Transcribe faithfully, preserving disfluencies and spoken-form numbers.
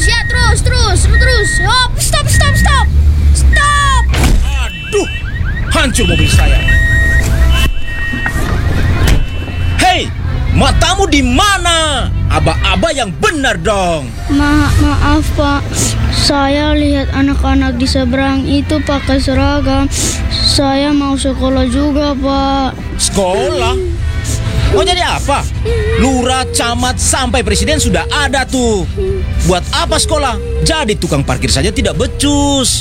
terus ya, terus, terus, terus. Hop, stop, stop, stop. Stop. Aduh, hancur mobil saya. Hei, matamu di mana? Aba-aba yang benar dong. Ma maaf Pak, saya lihat anak-anak di seberang itu pakai seragam. Saya mau sekolah juga Pak. Sekolah? Mau jadi apa? Lurah, camat, sampai presiden sudah ada tuh. Buat apa sekolah? Jadi tukang parkir saja tidak becus.